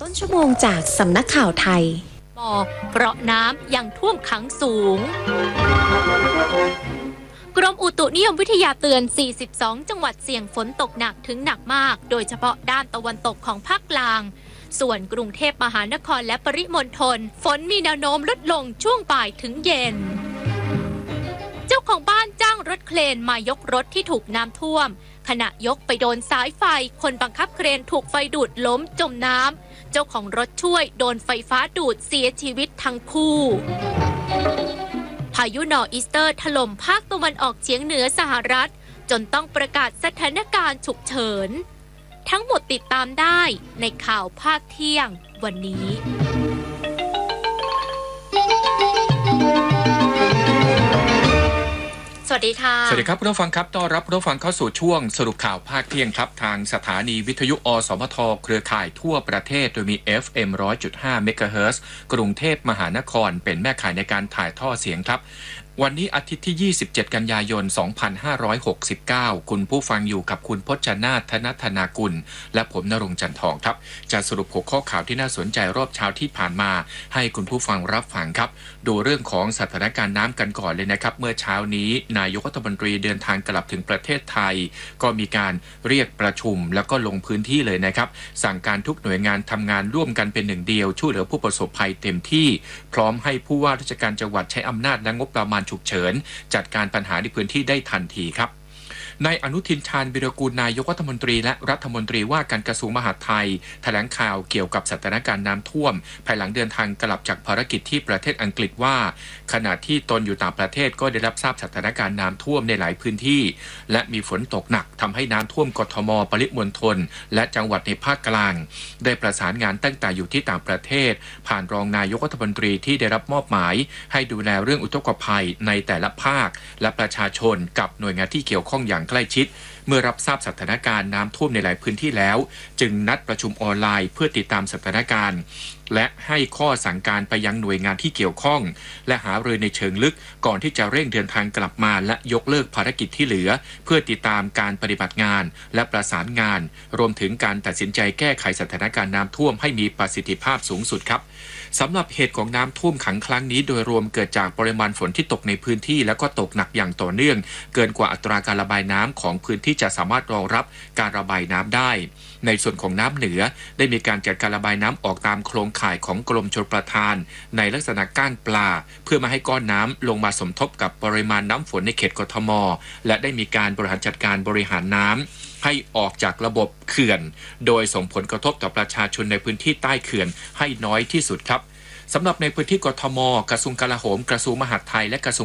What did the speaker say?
ต้นชั่วโมงจากสำนักข่าวไทยเพราะน้ำยังท่วมขังสูงกรมอุตุนิยมวิทยาเตือน 42 จังหวัดเสี่ยงฝนตกหนักถึงหนักมากโดยเฉพาะด้านตะวันตกของภาคกลางส่วนกรุงเทพมหานครและปริมณฑลฝนมีแนวโน้มลดลงช่วงบ่ายถึงเย็นเจ้าของบ้านจ้างรถเครนมายกรถที่ถูกน้ำท่วมขณะยกไปโดนสายไฟคนบังคับเครนถูกไฟดูดล้มจมน้ำเจ้าของรถช่วยโดนไฟฟ้าดูดเสียชีวิตทั้งคู่พายุนอร์อีสเตอร์ถล่มภาคตะวันออกเฉียงเหนือสหรัฐจนต้องประกาศสถานการณ์ฉุกเฉินทั้งหมดติดตามได้ในข่าวภาคเที่ยงวันนี้สวัสดีค่ะสวัสดีครับผู้ฟังครับต้อนรับผู้ฟังเข้าสู่ช่วงสรุปข่าวภาคเที่ยงครับทางสถานีวิทยุอสมทเครือข่ายทั่วประเทศโดยมี FM 100.5 เมกะเฮิรตซ์กรุงเทพมหานครเป็นแม่ข่ายในการถ่ายทอดเสียงครับวันนี้อาทิตย์ที่ 27 กันยายน 2569 คุณผู้ฟังอยู่กับคุณพจนาถ ธนธนากุลและผมณรงค์จันทองครับจะสรุปหัวข้อข่าวที่น่าสนใจรอบเช้าที่ผ่านมาให้คุณผู้ฟังรับฟังครับดูเรื่องของสถานการณ์น้ำกันก่อนเลยนะครับเมื่อเช้านี้นายกรัฐมนตรีเดินทางกลับถึงประเทศไทยก็มีการเรียกประชุมแล้วก็ลงพื้นที่เลยนะครับสั่งการทุกหน่วยงานทำงานร่วมกันเป็นหนึ่งเดียวช่วยเหลือผู้ประสบภัยเต็มที่พร้อมให้ผู้ว่าราชการจังหวัดใช้อำนาจและงบประมาณฉุกเฉินจัดการปัญหาในพื้นที่ได้ทันทีครับนายอนุทินชาญวิรากูลนายกรัฐมนตรีและรัฐมนตรีว่าการกระทรวงมหาดไทยแถลงข่าวเกี่ยวกับสถานการณ์น้ำท่วมภายหลังเดินทางกลับจากภารกิจที่ประเทศอังกฤษว่าขณะที่ตนอยู่ต่างประเทศก็ได้รับทราบสถานการณ์น้ำท่วมในหลายพื้นที่และมีฝนตกหนักทำให้น้ำท่วมกทมปริมณฑลและจังหวัดในภาคกลางได้ประสานงานตั้งแต่อยู่ที่ต่างประเทศผ่านรองนายกรัฐมนตรีที่ได้รับมอบหมายให้ดูแลเรื่องอุทกภัยในแต่ละภาคและประชาชนกับหน่วยงานที่เกี่ยวข้องอย่างใกล้ชิดเมื่อรับทราบสถานการณ์น้ำท่วมในหลายพื้นที่แล้วจึงนัดประชุมออนไลน์เพื่อติดตามสถานการณ์และให้ข้อสั่งการไปยังหน่วยงานที่เกี่ยวข้องและหารือในเชิงลึกก่อนที่จะเร่งเดินทางกลับมาและยกเลิกภารกิจที่เหลือเพื่อติดตามการปฏิบัติงานและประสานงานรวมถึงการตัดสินใจแก้ไขสถานการณ์น้ำท่วมให้มีประสิทธิภาพสูงสุดครับสำหรับเหตุของน้ำท่วมขังครั้งนี้โดยรวมเกิดจากปริมาณฝนที่ตกในพื้นที่และก็ตกหนักอย่างต่อเนื่องเกินกว่าอัตราการระบายน้ำของพื้นที่จะสามารถรองรับการระบายน้ำได้ในส่วนของน้ำเหนือได้มีการจัดการระบายน้ำออกตามโครงข่ายของกรมชลประทานในลักษณะก้านปลาเพื่อมาให้ก้อนน้ำลงมาสมทบกับปริมาณน้ำฝนในเขตกทมและได้มีการบริหารจัดการบริหารน้ำให้ออกจากระบบเขื่อนโดยส่งผลกระทบต่อประชาชนในพื้นที่ใต้เขื่อนให้น้อยที่สุดครับสำหรับในพื้นที่กทมกระทรวงกลาโหมกระทรวงมหาดไทยและกระทรวง